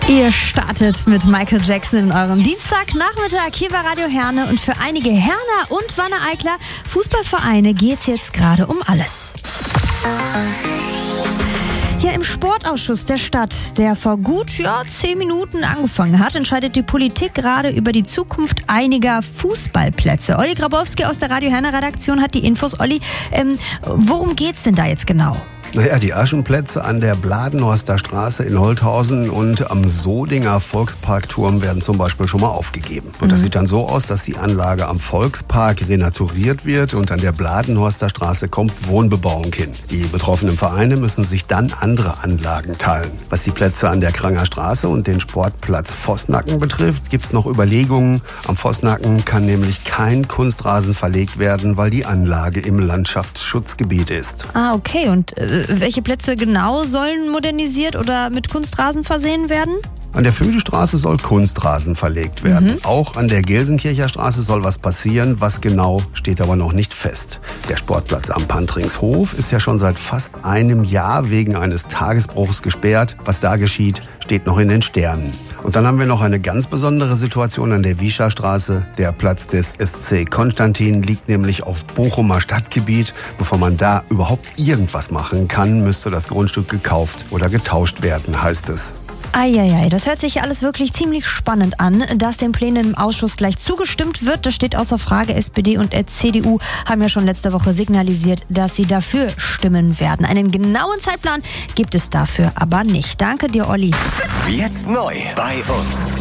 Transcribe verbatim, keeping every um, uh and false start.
Ihr startet mit Michael Jackson in eurem Dienstagnachmittag hier bei Radio Herne. Und für einige Herner und Wanne-Eikler Fußballvereine geht es jetzt gerade um alles. Hier im Sportausschuss der Stadt, der vor gut ja, zehn Minuten angefangen hat, entscheidet die Politik gerade über die Zukunft einiger Fußballplätze. Olli Grabowski aus der Radio Herne Redaktion hat die Infos. Olli, ähm, worum geht's denn da jetzt genau? Naja, die Aschenplätze an der Bladenhorster Straße in Holthausen und am Sodinger Volksparkturm werden zum Beispiel schon mal aufgegeben. Und das sieht dann so aus, dass die Anlage am Volkspark renaturiert wird und an der Bladenhorster Straße kommt Wohnbebauung hin. Die betroffenen Vereine müssen sich dann andere Anlagen teilen. Was die Plätze an der Kranger Straße und den Sportplatz Voßnacken betrifft, gibt's noch Überlegungen. Am Voßnacken kann nämlich kein Kunstrasen verlegt werden, weil die Anlage im Landschaftsschutzgebiet ist. Ah, okay. Und äh, welche Plätze genau sollen modernisiert oder mit Kunstrasen versehen werden? An der Födestraße soll Kunstrasen verlegt werden. Mhm. Auch an der Gelsenkircher Straße soll was passieren. Was genau, steht aber noch nicht fest. Der Sportplatz am Pantringshof ist ja schon seit fast einem Jahr wegen eines Tagesbruchs gesperrt. Was da geschieht, steht noch in den Sternen. Und dann haben wir noch eine ganz besondere Situation an der Wiescher Straße. Der Platz des S C Konstantin liegt nämlich auf Bochumer Stadtgebiet. Bevor man da überhaupt irgendwas machen kann, müsste das Grundstück gekauft oder getauscht werden, heißt es. Eieiei, das hört sich alles wirklich ziemlich spannend an. Dass den Plänen im Ausschuss gleich zugestimmt wird, das steht außer Frage. S P D und C D U haben ja schon letzte Woche signalisiert, dass sie dafür stimmen werden. Einen genauen Zeitplan gibt es dafür aber nicht. Danke dir, Olli. Jetzt neu bei uns.